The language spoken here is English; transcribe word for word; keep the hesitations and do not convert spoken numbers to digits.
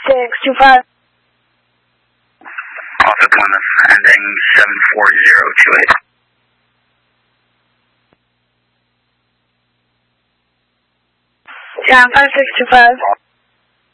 six two five. Alpha Plymouth, ending seven four zero two eight. Yeah, five six two five.